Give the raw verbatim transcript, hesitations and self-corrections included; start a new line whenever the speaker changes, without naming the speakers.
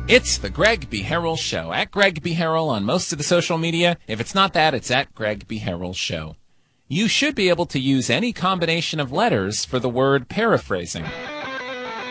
It's the Greg B. Harrell Show. At Greg B. Harrell on most of the social media. If it's not that, it's at Greg B. Harrell Show. You should be able to use any combination of letters for the word paraphrasing.